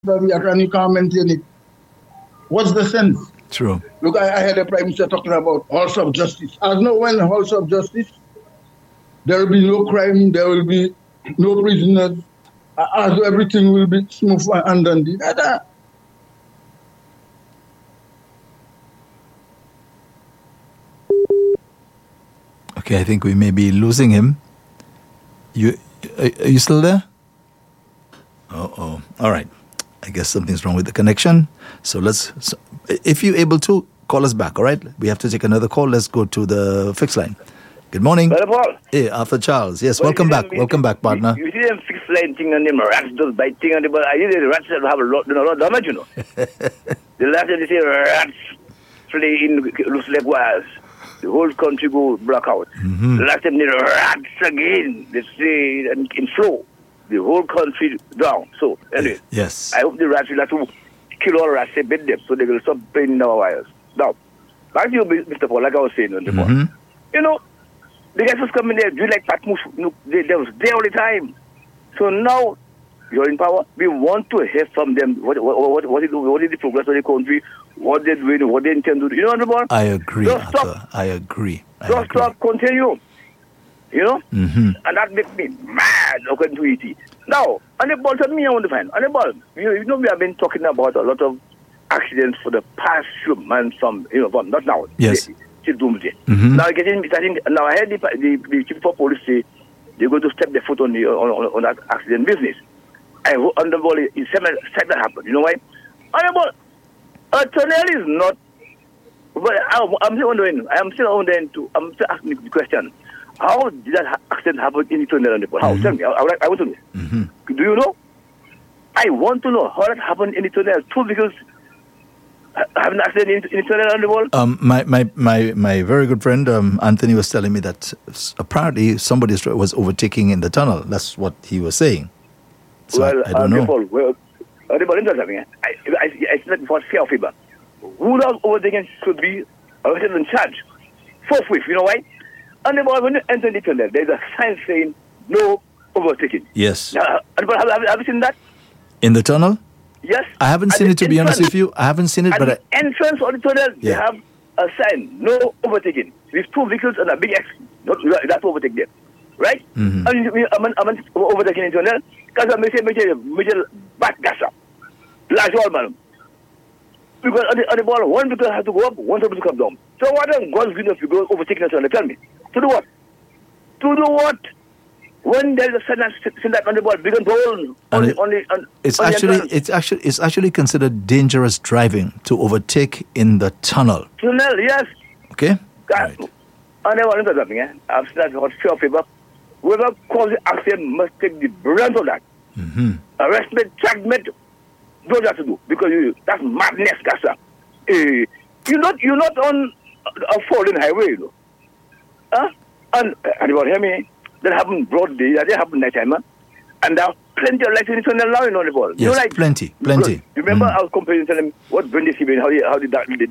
and you can't maintain it. What's the sense? True. Look, I had a prime minister talking about halls of justice. As no when halls of justice, there will be no crime, there will be no prisoners, as everything will be smooth and dandy. Okay, I think we may be losing him. Are you still there? Oh. All right. I guess something's wrong with the connection. So if you're able to, call us back, all right? We have to take another call. Let's go to the fixed line. Good morning. Brother Paul. Hey, Arthur Charles. Yes, welcome back. Welcome back, partner. You see them fixed line thing and them rats just biting on the ball. I hear the rats have a lot of damage, you know. The last time they say rats play in loose leg wires. The whole country go blackout. Mm-hmm. The last time the rats again, they say in flow. The whole country down. So, anyway. Yes. I hope the rats will have to kill all rats and bed them so they will stop playing in our wires. Now, back to you, Mr. Paul, like I was saying before. Mm-hmm. You know, the guys who's coming there, do like Patmos, they was there all the time. So now, you're in power. We want to hear from them. What is the progress of the country? What they're doing, what they intend to do. You know what I agree, Don't Arthur. stop. I agree. Don't stop, continue. You know? Mm-hmm. And that makes me mad, according to ET. Now, on the ball, tell me I want to find. On the ball, you know, we have been talking about a lot of accidents for the past few months from not now. Yes. Till doomsday. Mm-hmm. Now, I heard the chief of police say they're going to step their foot on that accident business. On the ball, it's said that happened. You know why? On the ball, a tunnel is not. But I'm still wondering. I'm still asking the question. How did that accident happen in the tunnel on the ball? How? Mm-hmm. Tell me. I want to know. Mm-hmm. Do you know? I want to know how that happened in the tunnel. Two vehicles have an accident in the tunnel on the ball. My very good friend Anthony was telling me that apparently somebody was overtaking in the tunnel. That's what he was saying. So well, I don't know. The ball interesting. I said for fair feedback. Who knows overtaking should be arrested and charged forthwith. You know why? On the ball, when you enter the tunnel, there's a sign saying no overtaking. Yes. Have you seen that? In the tunnel? Yes. I haven't seen it, to be honest with you. I haven't seen it, but the entrance of the tunnel, they have a sign, no overtaking. With two vehicles and a big X, that's overtake them. Right? Mm-hmm. I'm overtaking in the tunnel, because I say, back gas up. Large wall, man. Because on the ball, one vehicle has to go up, one has to come down. So what does God's green if you go overtaking the tunnel? Tell me. To do what? To do what? When there is a sign that on the ball, big and bold, it's actually considered dangerous driving to overtake in the tunnel. Tunnel, yes. Okay. Right. I never understood something. I've seen that hot fear paper. Whoever caused the accident must take the brunt of that. Mm-hmm. Arrestment, chargement, don't have to do because that's madness, Gasa. You're not on a falling highway, you know. Huh? And about hear me. That happened broad day. That happened night time, and there are plenty of lights in the tunnel now. You know the ball. Yes, like, plenty. Remember, I was comparing to them what Brandy Seaman, how did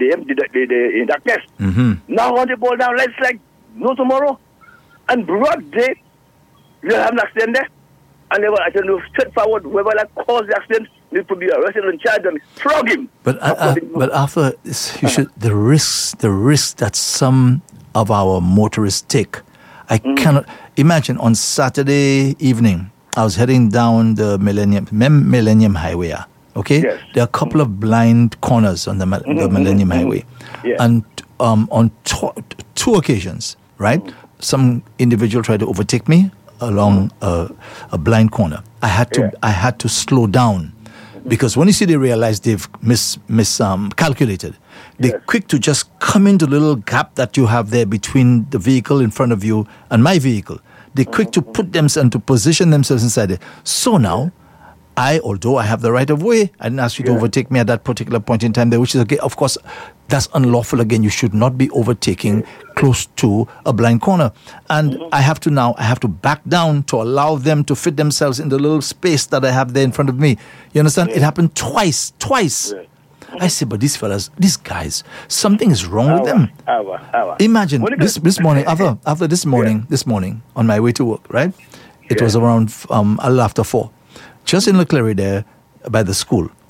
the darkness. Mm-hmm. Now on the ball down, lights like no tomorrow, and broad day, you have an accident there, and I tell you straightforward, whoever that caused the accident need to be arrested and charged and flog him. But after the risks that some of our motorists take. I cannot imagine. On Saturday evening, I was heading down the Millennium Highway. Okay, yes. There are a couple of blind corners on the Millennium Highway, and on two occasions, right? Some individual tried to overtake me along a blind corner. I had to slow down. Because when you see they realize they've miscalculated, they're quick to just come into the little gap that you have there between the vehicle in front of you and my vehicle. They're quick to put themselves and to position themselves inside there. So now, although I have the right of way, I didn't ask you to overtake me at that particular point in time there, which is, okay, of course, that's unlawful again. You should not be overtaking close to a blind corner. And I have to back down to allow them to fit themselves in the little space that I have there in front of me. You understand? It happened twice. I say, but these guys, something is wrong with them. Imagine this morning, after this morning, on my way to work, right? It was around a little after 4. Just in Leclerc there, by the school.